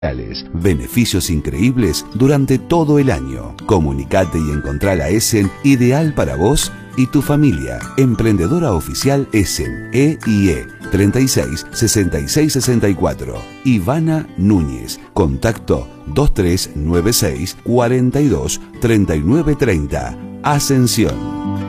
Beneficios increíbles durante todo el año. Comunicate y encontrá la Essen ideal para vos y tu familia. Emprendedora oficial Essen, EIE 36 66 64. Ivana Núñez. Contacto 2396 42 39 30. Ascensión.